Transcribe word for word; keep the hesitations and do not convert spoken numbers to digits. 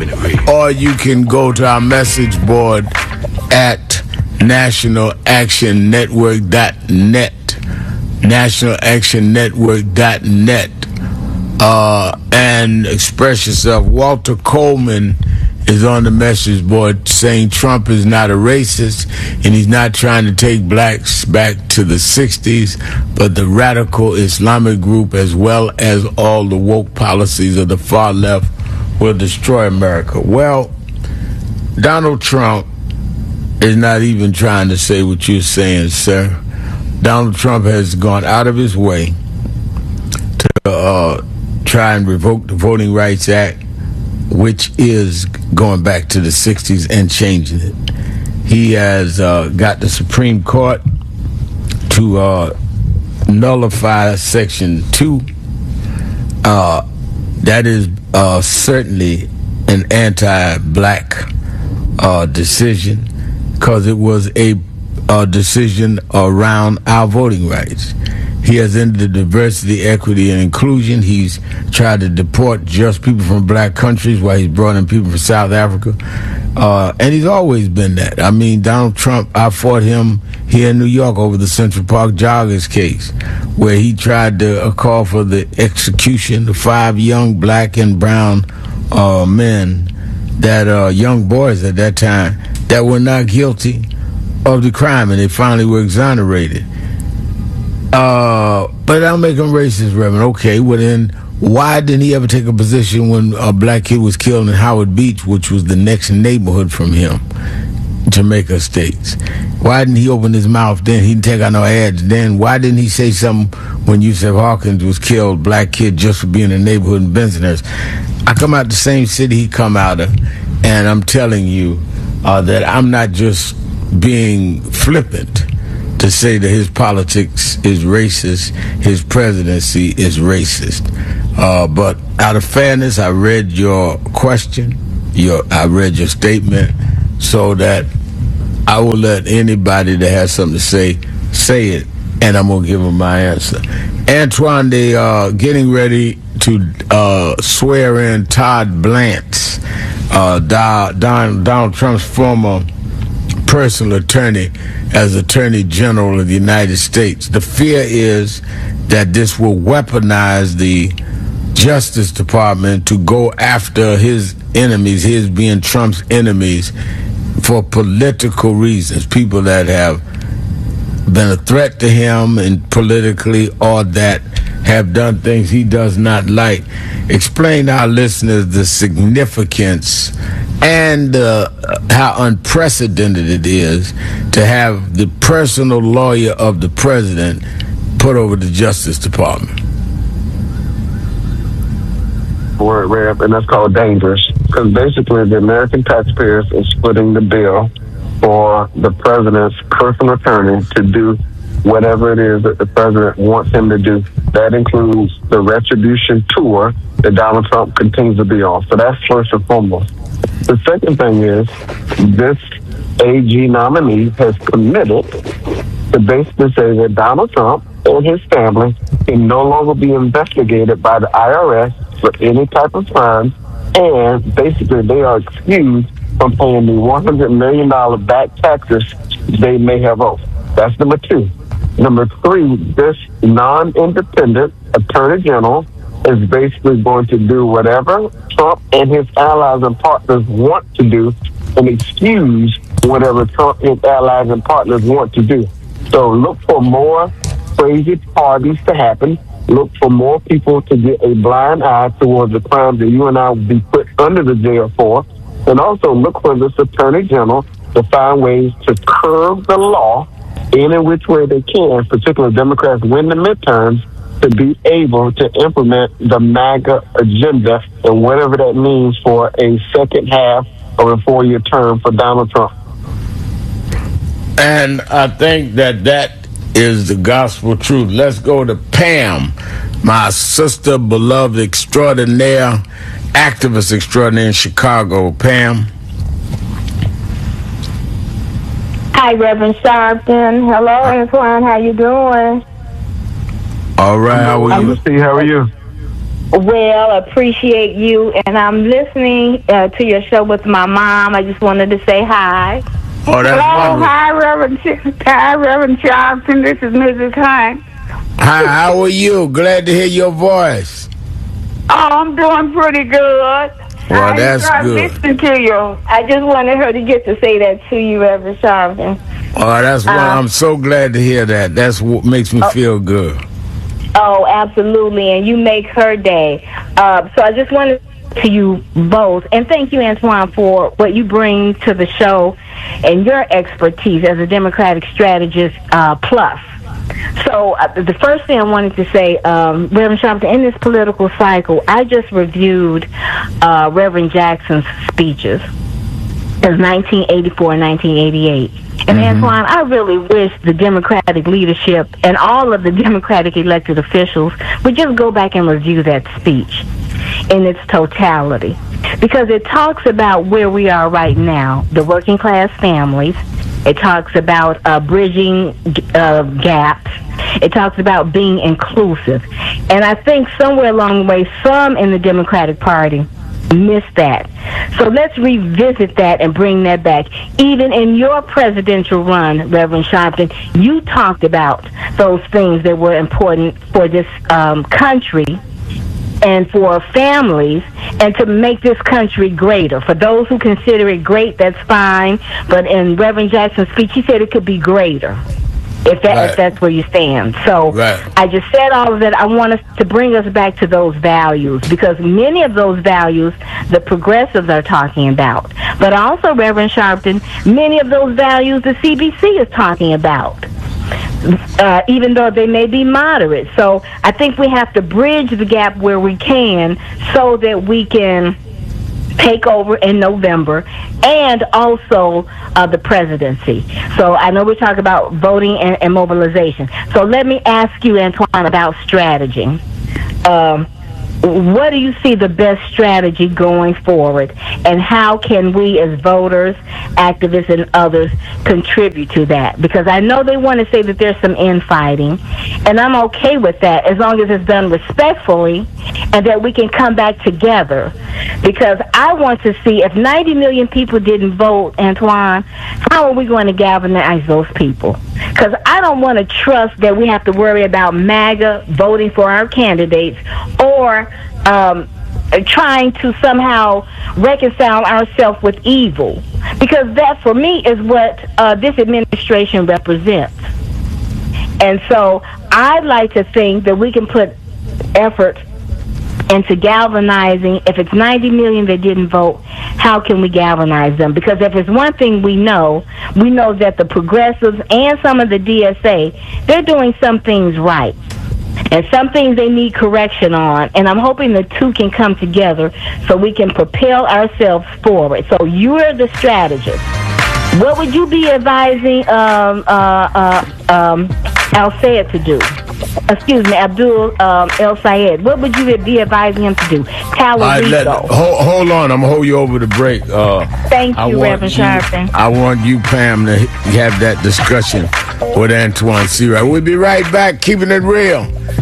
or you can go to our message board at national action network dot net, national action network dot net, uh, and express yourself. Walter Coleman is on the message board saying Trump is not a racist and he's not trying to take blacks back to the sixties, but the radical Islamic group as well as all the woke policies of the far left will destroy America. Well, Donald Trump is not even trying to say what you're saying, sir. Donald Trump has gone out of his way to uh, try and revoke the Voting Rights Act, which is going back to the sixties and changing it. He has uh, got the Supreme Court to uh, nullify Section two. Uh, that is uh, certainly an anti-black uh, decision because it was a, a decision around our voting rights. He has ended the diversity, equity, and inclusion. He's tried to deport just people from black countries while he's brought in people from South Africa. Uh, and he's always been that. I mean, Donald Trump, I fought him here in New York over the Central Park joggers case, where he tried to uh, call for the execution of five young black and brown uh, men, that uh, young boys at that time, that were not guilty of the crime, and they finally were exonerated. Uh, but I'll make him racist, Reverend. Okay, well then, why didn't he ever take a position when a black kid was killed in Howard Beach, which was the next neighborhood from him, Jamaica Estates? Why didn't he open his mouth then? He didn't take out no ads then. Why didn't he say something when Yusuf Hawkins was killed, black kid, just for being in a neighborhood in Bensonhurst? I come out the same city he come out of, and I'm telling you uh, that I'm not just being flippant to say that his politics is racist, his presidency is racist. Uh, but out of fairness, I read your question, your I read your statement, so that I will let anybody that has something to say, say it, and I'm going to give them my answer. Antoine, they are getting ready to uh, swear in Todd Blanche, uh, Don, Donald Trump's former personal attorney, as Attorney General of the United States. The fear is that this will weaponize the Justice Department to go after his enemies, his being Trump's enemies, for political reasons, people that have been a threat to him and politically, or that have done things he does not like. Explain to our listeners the significance and uh, how unprecedented it is to have the personal lawyer of the president put over the Justice Department. Word, Rev, and that's called dangerous, because basically the American taxpayers are splitting the bill for the president's personal attorney to do whatever it is that the president wants him to do. That includes the retribution tour that Donald Trump continues to be on. So that's first and foremost. The second thing is, this A G nominee has committed to basically say that Donald Trump and his family can no longer be investigated by the I R S for any type of crime, and basically they are excused from paying the one hundred million dollars back taxes they may have owed. That's number two. Number three, this non-independent attorney general is basically going to do whatever Trump and his allies and partners want to do and excuse whatever Trump and his allies and partners want to do. So look for more crazy parties to happen. Look for more people to get a blind eye towards the crimes that you and I will be put under the jail for. And also look for this attorney general to find ways to curb the law any which way they can, particularly Democrats win the midterms, to be able to implement the MAGA agenda and whatever that means for a second half of a four-year term for Donald Trump. And I think that that is the gospel truth. Let's go to Pam, my sister, beloved extraordinaire, activist extraordinaire in Chicago. Pam. Hi, Reverend Sharpton. Hello, Antoine. How you doing? All right. How are you? Steve, how are you? Well, appreciate you, and I'm listening uh, to your show with my mom. I just wanted to say hi. Oh, that's Hello, wonderful. hi, Reverend, Ch- hi, Reverend Johnson. This is Missus Hunt. Hi, how are you? Glad to hear your voice. Oh, I'm doing pretty good. Well, I that's enjoy good. listening to you. I just wanted her to get to say that to you, Reverend Sharpton. Oh, that's what Uh, I'm so glad to hear that. That's what makes me feel good. Oh, absolutely, and you make her day. Uh, so I just wanted to you both, and thank you, Antoine, for what you bring to the show and your expertise as a Democratic strategist, uh, plus. So uh, the first thing I wanted to say, um, Reverend Sharpton, in this political cycle, I just reviewed uh, Reverend Jackson's speeches. It was nineteen eighty-four and nineteen eighty-eight. And Mm-hmm. Antoine, I really wish the Democratic leadership and all of the Democratic elected officials would just go back and review that speech in its totality. Because it talks about where we are right now, the working class families. It talks about uh, bridging uh, gaps. It talks about being inclusive. And I think somewhere along the way, some in the Democratic Party missed that. So let's revisit that and bring that back. Even in your presidential run, Reverend Sharpton, you talked about those things that were important for this um, country and for families, and to make this country greater. For those who consider it great, that's fine. But in Reverend Jackson's speech, he said it could be greater, if that Right. if that's where you stand. So Right. I just said all of that. I want us to bring us back to those values, because many of those values the progressives are talking about. But also, Reverend Sharpton, many of those values the C B C is talking about. Uh, even though they may be moderate. So I think we have to bridge the gap where we can, so that we can take over in November, and also uh, the presidency. So I know we talk about voting and, and mobilization. So let me ask you, Antoine, about strategy. Um, what do you see the best strategy going forward, and how can we as voters, activists, and others contribute to that? Because I know they want to say that there's some infighting, and I'm okay with that as long as it's done respectfully and that we can come back together. Because I want to see, if ninety million people didn't vote, Antoine, how are we going to galvanize those people? Because I don't want to trust that we have to worry about MAGA voting for our candidates, or um, trying to somehow reconcile ourselves with evil. Because that, for me, is what uh, this administration represents. And so I'd like to think that we can put effort into galvanizing. If it's ninety million that didn't vote, how can we galvanize them? Because if it's one thing we know, we know that the progressives and some of the D S A, they're doing some things right, and some things they need correction on. And I'm hoping the two can come together so we can propel ourselves forward. So you're the strategist. What would you be advising um, uh, uh, um, Al Sayed to do? Excuse me, Abdul um, El Sayed. What would you be advising him to do? All right, let, Talarico. hold, hold on. I'm going to hold you over the break. Uh, Thank I you, want Reverend you- Sharpton. I want you, Pam, to have that discussion with Antoine Seawright. We'll be right back, keeping it real.